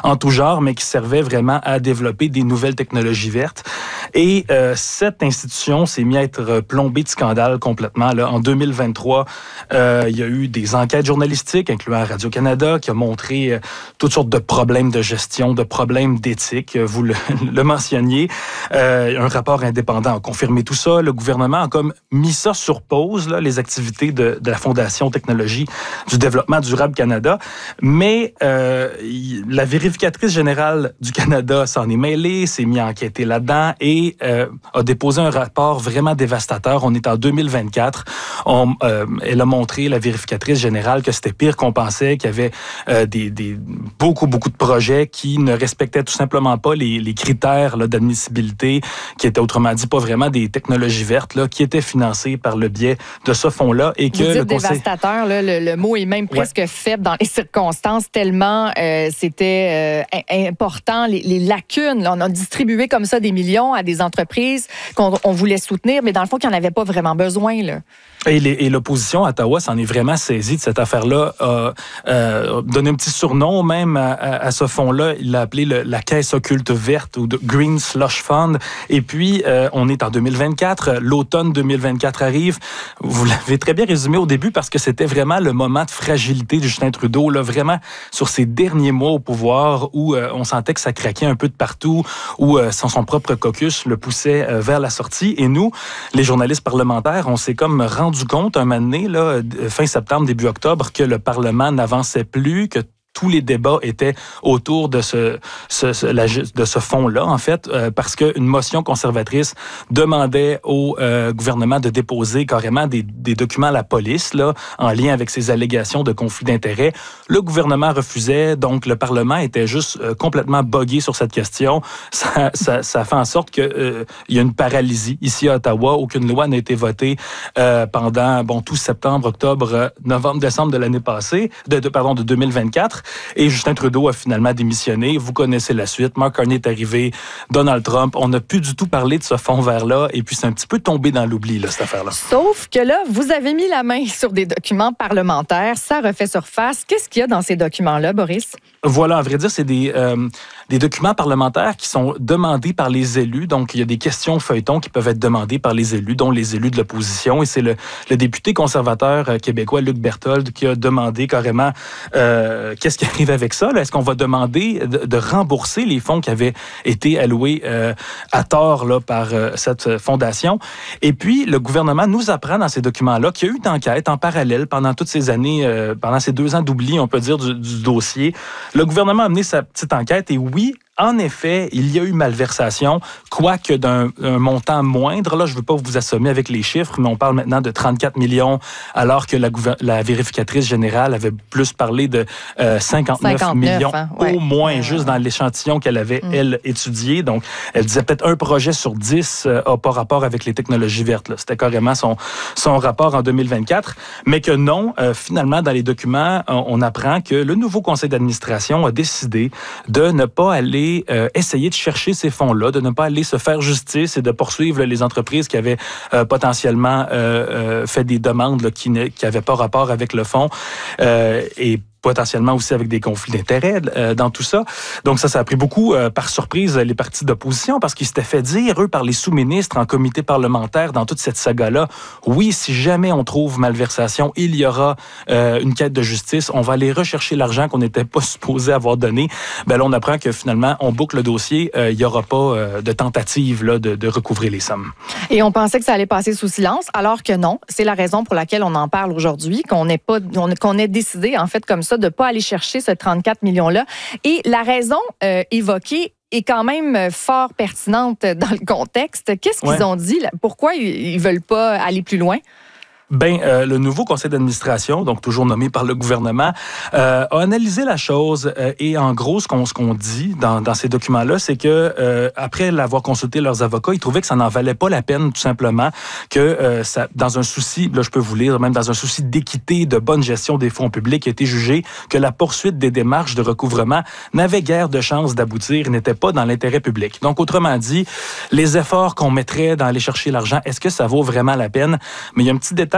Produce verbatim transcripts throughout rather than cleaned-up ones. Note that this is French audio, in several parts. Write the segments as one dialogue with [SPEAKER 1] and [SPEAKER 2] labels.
[SPEAKER 1] en tout genre, mais qui servait vraiment à développer des nouvelles technologies vertes. Et euh, cette institution s'est mise à être plombée de scandales complètement. Là. En deux mille vingt-trois, euh, il y a eu des enquêtes journalistiques, incluant Radio-Canada, qui a montré euh, toutes sortes de problèmes de gestion, de problèmes d'éthique. Vous le, le mentionniez. Euh, un rapport indépendant a confirmé tout ça. Le gouvernement a comme mis ça sur pause, là, les activités de, de la Fondation Technologie du Développement durable Canada. Mais euh, la vérificatrice générale du Canada s'en est mêlée, s'est mis à enquêter là-dedans et euh, a déposé un rapport vraiment dévastateur. On est en deux mille vingt-quatre. On, euh, elle a montré, la vérificatrice générale, que c'était pire qu'on pensait, qu'il y avait euh, des, des, beaucoup, beaucoup de projets qui ne respectaient tout simplement pas les, les critères là, d'admissibilité, qui étaient autrement dit pas vraiment des technologies vertes, là, qui étaient financées par le biais de ce fonds-là. Et que
[SPEAKER 2] Vous dites
[SPEAKER 1] le conseil...
[SPEAKER 2] dévastateur, là, le, le mot est même presque ouais. faible dans les circonstances, tellement euh, c'était euh, important, les, les lacunes. Là, on a distribué comme ça des millions à des entreprises qu'on on voulait soutenir, mais dans le fond, qui n'en avaient pas vraiment besoin. Là.
[SPEAKER 1] Et, les, et l'opposition à Ottawa s'en est vraiment saisie de cette affaire-là, a euh, donné un petit surnom même à, à, à ce fonds-là. Il l'a appelé le, la Caisse occulte verte ou de Green Slush Fund. Et puis, euh, on est en deux mille vingt-quatre. L'automne deux mille vingt-quatre arrive. Vous l'avez très bien résumé au début parce que c'était vraiment le moment de fragilité de Justin Trudeau, là, vraiment sur ses derniers mois au pouvoir où euh, on sentait que ça craquait un peu de partout, où euh, son, son propre caucus le poussait euh, vers la sortie. Et nous, les journalistes parlementaires, on s'est comme rendu du compte un moment donné, là, fin septembre, début octobre, que le Parlement n'avançait plus, que tous les débats étaient autour de ce, ce, ce, la, de ce fonds-là, en fait, euh, parce qu'une motion conservatrice demandait au euh, gouvernement de déposer carrément des, des documents à la police, là, en lien avec ces allégations de conflit d'intérêts. Le gouvernement refusait, donc le Parlement était juste euh, complètement bogué sur cette question. Ça, ça, ça fait en sorte qu'il euh, y a une paralysie ici à Ottawa. Aucune loi n'a été votée euh, pendant, bon, tout septembre, octobre, novembre, décembre de l'année passée, de, de pardon, de deux mille vingt-quatre. Et Justin Trudeau a finalement démissionné. Vous connaissez la suite. Mark Carney est arrivé. Donald Trump. On n'a plus du tout parlé de ce fonds vert-là. Et puis, c'est un petit peu tombé dans l'oubli, là, cette affaire-là.
[SPEAKER 2] Sauf que là, vous avez mis la main sur des documents parlementaires. Ça refait surface. Qu'est-ce qu'il y a dans ces documents-là, Boris?
[SPEAKER 1] Voilà, à vrai dire, c'est des, euh, des documents parlementaires qui sont demandés par les élus. Donc, il y a des questions feuilletons qui peuvent être demandées par les élus, dont les élus de l'opposition. Et c'est le, le député conservateur québécois, Luc Berthold, qui a demandé carrément euh, qu'est-ce qui arrive avec ça. Là? Est-ce qu'on va demander de, de rembourser les fonds qui avaient été alloués euh, à tort là, par euh, cette fondation? Et puis, le gouvernement nous apprend dans ces documents-là qu'il y a eu une enquête en parallèle pendant toutes ces années, euh, pendant ces deux ans d'oubli, on peut dire, du, du dossier. Le gouvernement a mené sa petite enquête et oui, en effet, il y a eu malversation, quoique d'un un montant moindre. Là, je ne veux pas vous assommer avec les chiffres, mais on parle maintenant de trente-quatre millions, alors que la, la vérificatrice générale avait plus parlé de euh, cinquante-neuf, cinquante-neuf millions, hein, ouais. Au moins, ouais, juste ouais. dans l'échantillon qu'elle avait, mm. elle, étudié. Donc, elle disait peut-être un projet sur dix n'a euh, pas rapport avec les technologies vertes. Là. C'était carrément son, son rapport en deux mille vingt-quatre. Mais que non, euh, finalement, dans les documents, on, on apprend que le nouveau conseil d'administration a décidé de ne pas aller Euh, essayer de chercher ces fonds-là, de ne pas aller se faire justice et de poursuivre les entreprises qui avaient euh, potentiellement euh, euh, fait des demandes là, qui n'avaient pas rapport avec le fonds euh, et potentiellement aussi avec des conflits d'intérêts euh, dans tout ça. Donc ça, ça a pris beaucoup euh, par surprise les partis d'opposition parce qu'ils s'étaient fait dire, eux, par les sous-ministres en comité parlementaire dans toute cette saga-là, oui, si jamais on trouve malversation, il y aura euh, une quête de justice, on va aller rechercher l'argent qu'on n'était pas supposé avoir donné. Ben là, on apprend que finalement, on boucle le dossier, euh, il n'y aura pas euh, de tentative là, de, de recouvrer les sommes.
[SPEAKER 2] Et on pensait que ça allait passer sous silence, alors que non. C'est la raison pour laquelle on en parle aujourd'hui, qu'on n'ait pas, qu'on ait décidé, en fait, comme ça, de ne pas aller chercher ce trente-quatre millions-là. Et la raison euh, évoquée est quand même fort pertinente dans le contexte. Qu'est-ce qu'ils ouais. ont dit? Là? Pourquoi ils ne veulent pas aller plus loin?
[SPEAKER 1] Ben, euh, le nouveau conseil d'administration, donc toujours nommé par le gouvernement, euh, a analysé la chose euh, et en gros, ce qu'on, ce qu'on dit dans, dans ces documents-là, c'est que euh, après l'avoir consulté leurs avocats, ils trouvaient que ça n'en valait pas la peine, tout simplement, que euh, ça, dans un souci, là je peux vous lire, même dans un souci d'équité, de bonne gestion des fonds publics, il a été jugé que la poursuite des démarches de recouvrement n'avait guère de chance d'aboutir, n'était pas dans l'intérêt public. Donc, autrement dit, les efforts qu'on mettrait dans aller chercher l'argent, est-ce que ça vaut vraiment la peine? Mais il y a un petit détail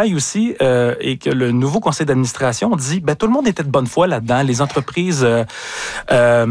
[SPEAKER 1] travail aussi euh, et que le nouveau conseil d'administration dit, ben, tout le monde était de bonne foi là-dedans. Les entreprises euh, euh,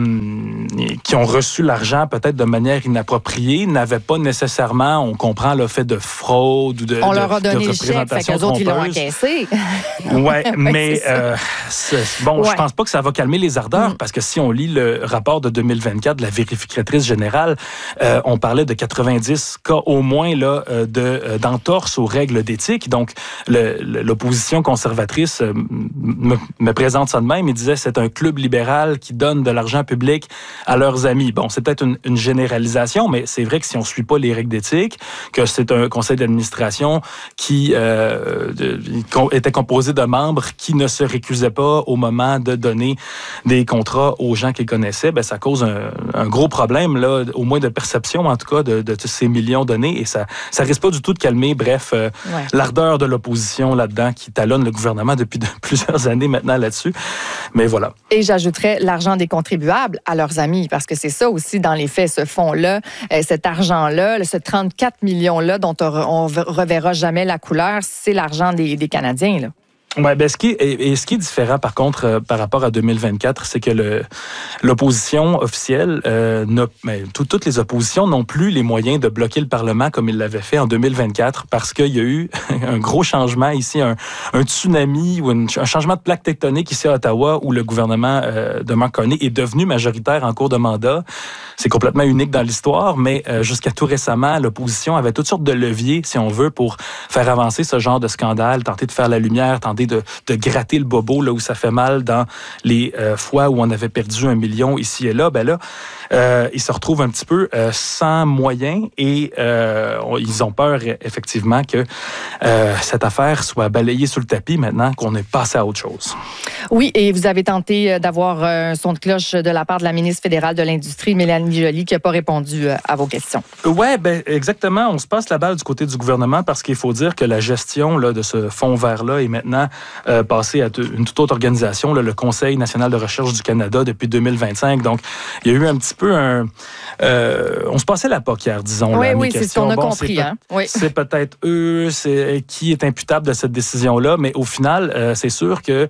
[SPEAKER 1] qui ont reçu l'argent peut-être de manière inappropriée n'avaient pas nécessairement, on comprend, le fait de fraude ou de
[SPEAKER 2] On
[SPEAKER 1] de,
[SPEAKER 2] leur a donné
[SPEAKER 1] de
[SPEAKER 2] le chèque, fait qu'eux autres, ils l'ont encaissé.
[SPEAKER 1] Oui,
[SPEAKER 2] ouais,
[SPEAKER 1] mais euh, bon,
[SPEAKER 2] ouais.
[SPEAKER 1] je pense pas que ça va calmer les ardeurs mm. parce que si on lit le rapport de deux mille vingt-quatre de la vérificatrice générale, euh, on parlait de quatre-vingt-dix cas au moins là, de, euh, d'entorse aux règles d'éthique. Donc, le, le, l'opposition conservatrice euh, me, me présente ça de même. Il disait c'est un club libéral qui donne de l'argent public à leurs amis. Bon, c'est peut-être une, une généralisation, mais c'est vrai que si on suit pas les règles d'éthique, que c'est un conseil d'administration qui euh, de, était composé de membres qui ne se récusaient pas au moment de donner des contrats aux gens qu'ils connaissaient, ben ça cause un, un gros problème, là, au moins de perception, en tout cas, de, de ces millions donnés. Et ça ça risque pas du tout de calmer, bref, euh, ouais. l'ardeur de l'opposition là-dedans qui talonne le gouvernement depuis de, plusieurs années maintenant là-dessus. Mais voilà.
[SPEAKER 2] Et j'ajouterais l'argent des contribuables à leurs amis, parce que c'est ça aussi, dans les faits, ce fonds-là, euh, cet argent-là, ce trente-quatre millions-là dont on ne reverra jamais la couleur, c'est l'argent des, des Canadiens, là.
[SPEAKER 1] Ouais, ben ce qui est, et ce qui est différent par contre euh, par rapport à deux mille vingt-quatre, c'est que le, l'opposition officielle, euh, n'a, ben, tout, toutes les oppositions n'ont plus les moyens de bloquer le Parlement comme ils l'avaient fait en deux mille vingt-quatre parce qu'il y a eu un gros changement ici, un, un tsunami ou une, un changement de plaque tectonique ici à Ottawa où le gouvernement euh, de Mark Carney est devenu majoritaire en cours de mandat. C'est complètement unique dans l'histoire, mais euh, jusqu'à tout récemment, l'opposition avait toutes sortes de leviers, si on veut, pour faire avancer ce genre de scandale, tenter de faire la lumière, tenter de, de gratter le bobo là où ça fait mal dans les euh, fois où on avait perdu un million ici et là. Ben là, euh, ils se retrouvent un petit peu euh, sans moyens et euh, ils ont peur effectivement que euh, cette affaire soit balayée sous le tapis maintenant qu'on est passé à autre chose.
[SPEAKER 2] Oui, et vous avez tenté d'avoir un son de cloche de la part de la ministre fédérale de l'Industrie, Mélanie Joly, qui n'a pas répondu à vos questions.
[SPEAKER 1] Oui, ben, exactement. On se passe la balle du côté du gouvernement parce qu'il faut dire que la gestion là, de ce fonds vert-là est maintenant euh, passée à une toute autre organisation, là, le Conseil national de recherche du Canada, depuis deux mille vingt-cinq. Donc, il y a eu un petit peu un... Euh, on se passait la poque hier, disons.
[SPEAKER 2] Oui,
[SPEAKER 1] là,
[SPEAKER 2] oui,
[SPEAKER 1] c'est
[SPEAKER 2] questions. Ce qu'on a
[SPEAKER 1] bon,
[SPEAKER 2] compris.
[SPEAKER 1] C'est,
[SPEAKER 2] hein? oui.
[SPEAKER 1] c'est peut-être eux c'est, qui est imputable de cette décision-là, mais au final, euh, c'est sûr que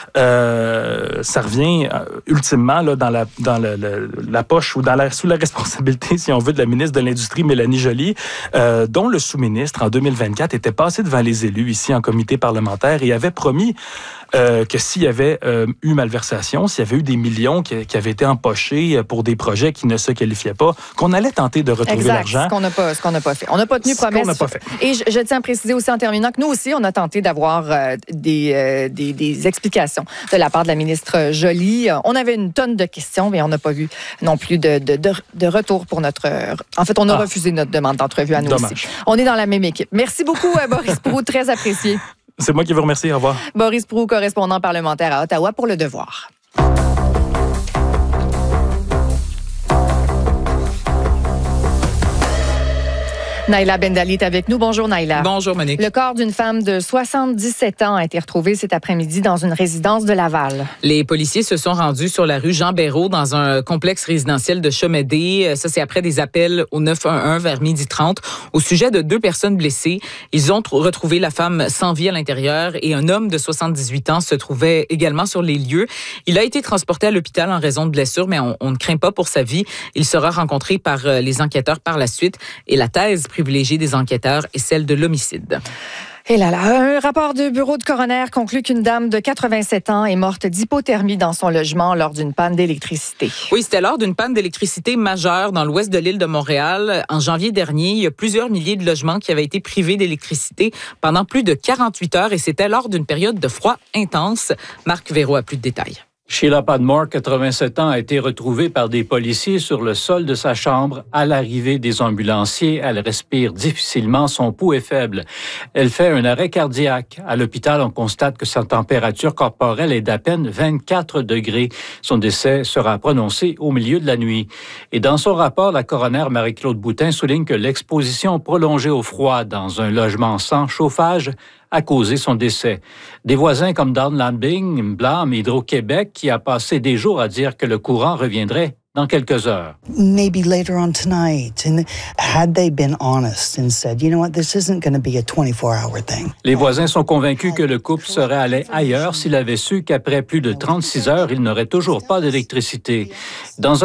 [SPEAKER 1] euh, ça revient euh, ultimement là, dans, la, dans le, le, la poche ou dans la, sous la responsabilité, si on veut, de la ministre de l'Industrie, Mélanie Joly, euh, dont le sous-ministre, en deux mille vingt-quatre, était passé devant les élus ici en comité parlementaire et avait promis euh, que s'il y avait euh, eu malversation, s'il y avait eu des millions qui, qui avaient été empochés pour des projets qui ne se qualifiaient pas, qu'on allait tenter de retrouver
[SPEAKER 2] exact,
[SPEAKER 1] l'argent.
[SPEAKER 2] ce qu'on n'a pas, ce qu'on n'a pas fait. On n'a pas tenu
[SPEAKER 1] ce
[SPEAKER 2] promesse.
[SPEAKER 1] qu'on n'a pas fait.
[SPEAKER 2] Et je, je tiens à préciser aussi en terminant que nous aussi, on a tenté d'avoir euh, des, euh, des, des explications de la part de la ministre Joly. On avait une tonne de questions, mais on n'a pas vu non plus de, de, de, de retour pour notre... En fait, on a ah. refusé notre demande d'entrevue à nous Dommage. aussi. On est dans la même équipe. Merci beaucoup, Boris Proulx, très apprécié.
[SPEAKER 1] C'est moi qui vous remercie. Au revoir.
[SPEAKER 2] Boris Proulx, correspondant parlementaire à Ottawa pour Le Devoir. Naila Bendali est avec nous. Bonjour, Naila.
[SPEAKER 3] Bonjour, Monique.
[SPEAKER 2] Le corps d'une femme de soixante-dix-sept ans a été retrouvé cet après-midi dans une résidence de Laval.
[SPEAKER 3] Les policiers se sont rendus sur la rue Jean-Béraud dans un complexe résidentiel de Chomédé. Ça, c'est après des appels au neuf un un vers midi trente au sujet de deux personnes blessées. Ils ont retrouvé la femme sans vie à l'intérieur et un homme de soixante-dix-huit ans se trouvait également sur les lieux. Il a été transporté à l'hôpital en raison de blessures, mais on, on ne craint pas pour sa vie. Il sera rencontré par les enquêteurs par la suite et la thèse privilégiée des enquêteurs est celle de l'homicide.
[SPEAKER 2] Et là, là, un rapport de bureau de coroner conclut qu'une dame de quatre-vingt-sept ans est morte d'hypothermie dans son logement lors d'une panne d'électricité.
[SPEAKER 3] Oui, c'était lors d'une panne d'électricité majeure dans l'ouest de l'île de Montréal. En janvier dernier, il y a plusieurs milliers de logements qui avaient été privés d'électricité pendant plus de quarante-huit heures et c'était lors d'une période de froid intense. Marc Véro a plus de détails.
[SPEAKER 4] Sheila Padmore, quatre-vingt-sept ans, a été retrouvée par des policiers sur le sol de sa chambre à l'arrivée des ambulanciers. Elle respire difficilement, son pouls est faible. Elle fait un arrêt cardiaque. À l'hôpital, on constate que sa température corporelle est d'à peine vingt-quatre degrés. Son décès sera prononcé au milieu de la nuit. Et dans son rapport, la coroner Marie-Claude Boutin souligne que l'exposition prolongée au froid dans un logement sans chauffage a causé son décès. Des voisins comme Don Lambing blâment Hydro-Québec qui a passé des jours à dire que le courant reviendrait dans quelques heures.
[SPEAKER 5] Maybe later on tonight. And had they been honest and said, you know what, this isn't going to be a twenty-four hour thing.
[SPEAKER 4] Les voisins sont convaincus que le couple serait allé ailleurs s'il avait su qu'après plus de trente-six heures, il n'aurait toujours pas d'électricité. Dans un